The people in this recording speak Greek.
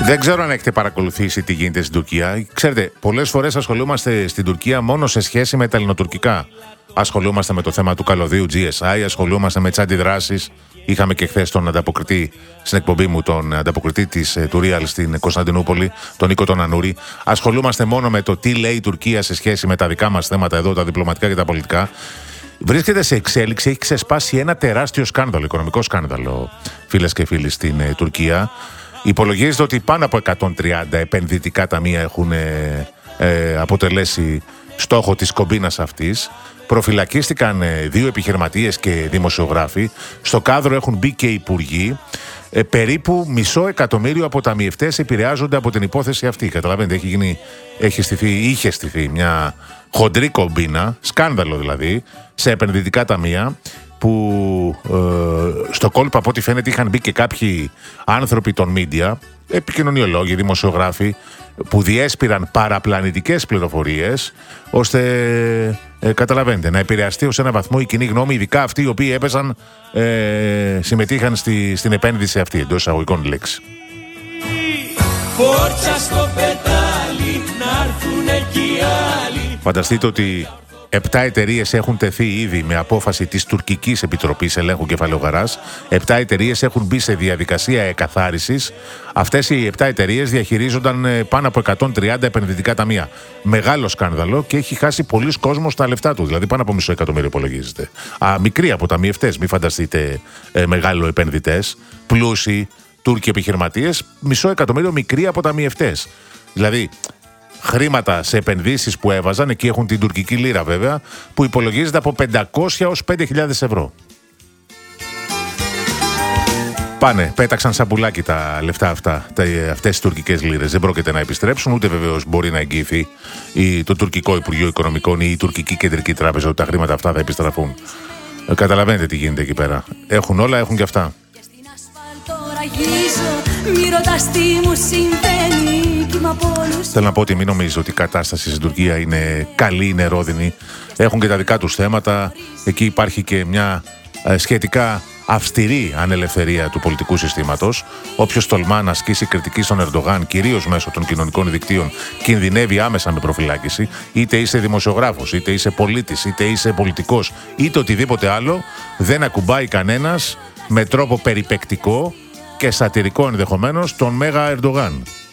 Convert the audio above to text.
Δεν ξέρω αν έχετε παρακολουθήσει τι γίνεται στην Τουρκία. Ξέρετε, πολλές φορές ασχολούμαστε στην Τουρκία μόνο σε σχέση με τα ελληνοτουρκικά. Ασχολούμαστε με το θέμα του καλωδίου GSI, ασχολούμαστε με τις αντιδράσεις. Είχαμε και χθες τον ανταποκριτή στην εκπομπή μου, τον ανταποκριτή του Real στην Κωνσταντινούπολη, τον Νίκο τον Ανούρη. Ασχολούμαστε μόνο με το τι λέει η Τουρκία σε σχέση με τα δικά μας θέματα εδώ, τα διπλωματικά και τα πολιτικά. Βρίσκεται σε εξέλιξη, έχει ξεσπάσει ένα τεράστιο σκάνδαλο, οικονομικό σκάνδαλο, φίλες και φίλοι, στην Τουρκία. Υπολογίζεται ότι πάνω από 130 επενδυτικά ταμεία έχουν αποτελέσει στόχο της κομπίνας αυτής. Προφυλακίστηκαν 2 επιχειρηματίες και δημοσιογράφοι. Στο κάδρο έχουν μπει και υπουργοί. Περίπου 500.000 αποταμιευτές επηρεάζονται από την υπόθεση αυτή. Καταλαβαίνετε, είχε στηθεί μια χοντρή κομπίνα, σκάνδαλο δηλαδή, σε επενδυτικά ταμεία, που στο κόλπο από ό,τι φαίνεται είχαν μπει και κάποιοι άνθρωποι των media, επικοινωνιολόγοι, δημοσιογράφοι, που διέσπηραν παραπλανητικές πληροφορίες, ώστε καταλαβαίνετε, να επηρεαστεί ως ένα βαθμό η κοινή γνώμη, ειδικά αυτοί οι οποίοι συμμετείχαν στην επένδυση αυτή, εντός εισαγωγικών λέξη. Φανταστείτε ότι 7 εταιρείες έχουν τεθεί ήδη με απόφαση της Τουρκικής Επιτροπής Ελέγχου Κεφαλαίου Αγοράς. 7 εταιρείες έχουν μπει σε διαδικασία εκαθάρισης. Αυτές οι 7 εταιρείες διαχειρίζονταν πάνω από 130 επενδυτικά ταμεία. Μεγάλο σκάνδαλο και έχει χάσει πολλοί κόσμος τα λεφτά του. Δηλαδή πάνω από 500.000 υπολογίζεται. Μικροί αποταμιευτές, μην φανταστείτε μεγάλο επενδυτές. Πλούσιοι Τούρκοι επιχειρηματίες, 500.000 μικροί αποταμιευτές. Δηλαδή χρήματα σε επενδύσεις που έβαζαν, εκεί έχουν την τουρκική λίρα βέβαια, που υπολογίζεται από 500 ως 5.000 ευρώ. Πάνε, πέταξαν σαν πουλάκι τα λεφτά αυτά, αυτές οι τουρκικές λίρες. Δεν πρόκειται να επιστρέψουν, ούτε βεβαίως μπορεί να εγγυηθεί το τουρκικό Υπουργείο Οικονομικών ή η τουρκική Κεντρική Τράπεζα ότι τα χρήματα αυτά θα επιστραφούν. Καταλαβαίνετε τι γίνεται εκεί πέρα. Έχουν όλα, έχουν και αυτά. Θέλω να πω ότι μην νομίζω ότι η κατάσταση στην Τουρκία είναι καλή, είναι ρόδινη. Έχουν και τα δικά τους θέματα. Εκεί υπάρχει και μια σχετικά αυστηρή ανελευθερία του πολιτικού συστήματος. Όποιος τολμά να ασκήσει κριτική στον Ερντογάν, κυρίως μέσω των κοινωνικών δικτύων, κινδυνεύει άμεσα με προφυλάκηση. Είτε είσαι δημοσιογράφος, είτε είσαι πολίτης, είτε είσαι πολιτικός, είτε οτιδήποτε άλλο, δεν ακουμπάει κανένας με τρόπο περιπεκτικό και σατυρικό ενδεχομένως τον Μέγα Ερντογάν.